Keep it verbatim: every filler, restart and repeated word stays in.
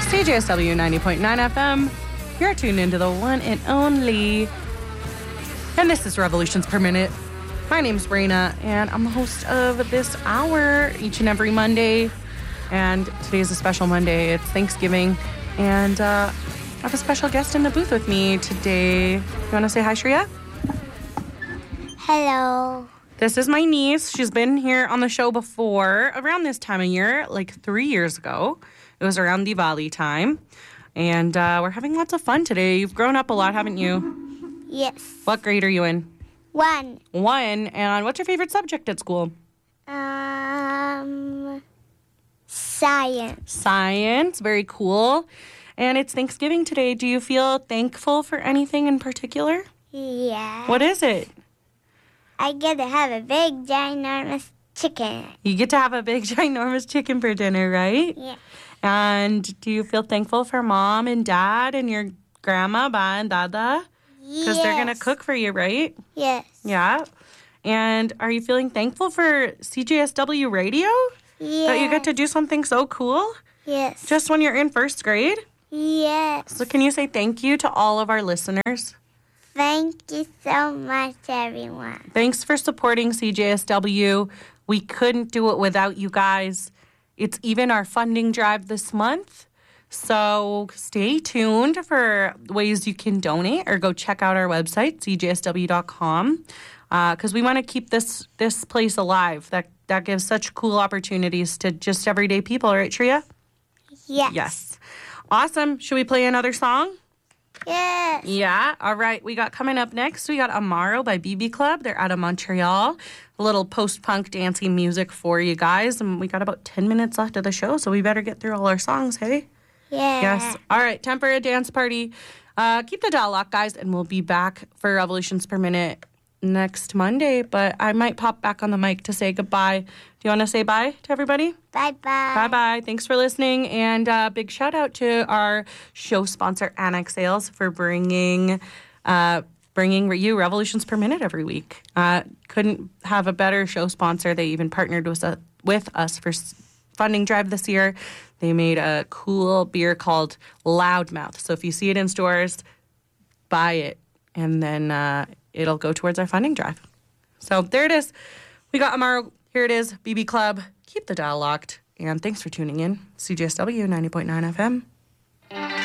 C J S W ninety point nine F M. You're tuned into the one and only. And this is Revolutions Per Minute. My name's Raina, and I'm the host of this hour each and every Monday. And today is a special Monday. It's Thanksgiving. And uh, I have a special guest in the booth with me today. You want to say hi, Shreya? Hello. This is my niece. She's been here on the show before, around this time of year, like three years ago. It was around Diwali time. And uh, we're having lots of fun today. You've grown up a lot, haven't you? Yes. What grade are you in? One. One. And what's your favorite subject at school? Um, science. Science. Very cool. And it's Thanksgiving today. Do you feel thankful for anything in particular? Yeah. What is it? I get to have a big, ginormous chicken. You get to have a big, ginormous chicken for dinner, right? Yeah. And do you feel thankful for mom and dad and your grandma, ba and dada? Because yes. they're going to cook for you, right? Yes. Yeah. And are you feeling thankful for C J S W radio? Yeah. That you get to do something so cool? Yes. Just when you're in first grade? Yes. So can you say thank you to all of our listeners? Thank you so much, everyone. Thanks for supporting C J S W. We couldn't do it without you guys. It's even our funding drive this month. So stay tuned for ways you can donate or go check out our website, c j s w dot com, because uh, we want to keep this this place alive. That, that gives such cool opportunities to just everyday people, right, Shreya? Yes. Yes. Awesome. Should we play another song? Yes. Yeah. All right. We got coming up next, we got Amaro by B B Club. They're out of Montreal. A little post-punk dancing music for you guys. And we got about ten minutes left of the show, so we better get through all our songs, hey? Yeah. Yes. All right. Time for a dance party. Uh, keep the dial locked, guys, and we'll be back for Revolutions Per Minute next Monday. But I might pop back on the mic to say goodbye. Do you want to say bye to everybody? Bye-bye. Bye-bye. Thanks for listening. And uh, big shout out to our show sponsor, Annex Sales, for bringing uh, bringing you Revolutions Per Minute every week. Uh, couldn't have a better show sponsor. They even partnered with, uh, with us for s- funding drive this year. They made a cool beer called Loudmouth. So if you see it in stores, buy it. And then uh, it'll go towards our funding drive. So there it is. We got Amaro. Here it is, B B Club. Keep the dial locked. And thanks for tuning in. C J S W ninety point nine F M.